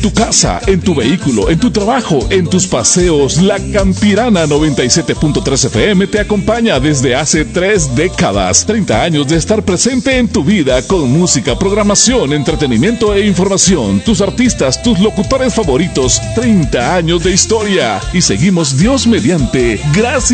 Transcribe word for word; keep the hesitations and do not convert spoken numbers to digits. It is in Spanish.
tu casa, en tu vehículo, en tu trabajo, en tus paseos, la Campirana noventa y siete punto tres F M te acompaña desde hace tres décadas. treinta años de estar presente en tu vida con música, programación, entretenimiento e información. Tus artistas, tus locutores favoritos. treinta años de historia. Y seguimos Dios mediante. Gracias